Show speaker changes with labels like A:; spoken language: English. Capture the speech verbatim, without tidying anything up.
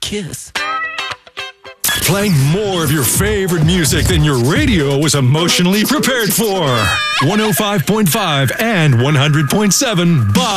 A: kiss.
B: Playing more of your favorite music than your radio was emotionally prepared for. one oh five point five and one hundred point seven Bob.